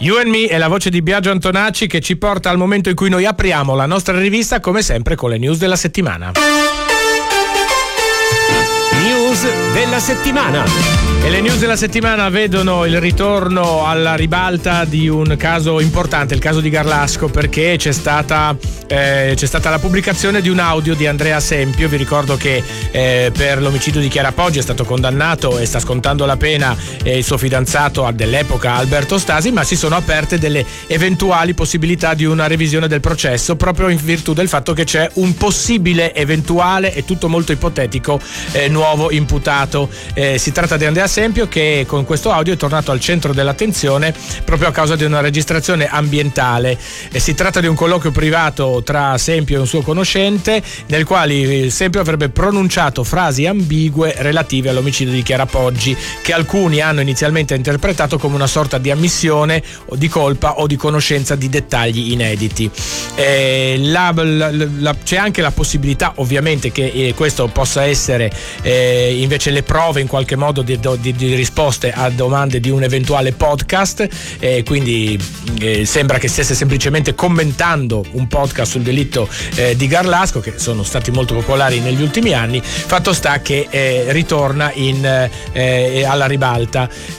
You and Me è la voce di Biagio Antonacci che ci porta al momento in cui noi apriamo la nostra rivista, come sempre con le news della settimana. News della settimana. E le news della settimana vedono il ritorno alla ribalta di un caso importante, il caso di Garlasco, perché c'è stata la pubblicazione di un audio di Andrea Sempio. Vi ricordo che per l'omicidio di Chiara Poggi è stato condannato e sta scontando la pena il suo fidanzato dell'epoca Alberto Stasi, ma si sono aperte delle eventuali possibilità di una revisione del processo proprio in virtù del fatto che c'è un possibile, eventuale e tutto molto ipotetico nuovo imputato. Si tratta di Andrea Sempio, che con questo audio è tornato al centro dell'attenzione proprio a causa di una registrazione ambientale. Si tratta di un colloquio privato tra Sempio e un suo conoscente, nel quale Sempio avrebbe pronunciato frasi ambigue relative all'omicidio di Chiara Poggi, che alcuni hanno inizialmente interpretato come una sorta di ammissione o di colpa o di conoscenza di dettagli inediti. C'è anche la possibilità, ovviamente, che questo possa essere invece le prove in qualche modo di risposte a domande di un eventuale podcast, quindi sembra che stesse semplicemente commentando un podcast sul delitto di Garlasco, che sono stati molto popolari negli ultimi anni. Fatto sta che ritorna alla ribalta.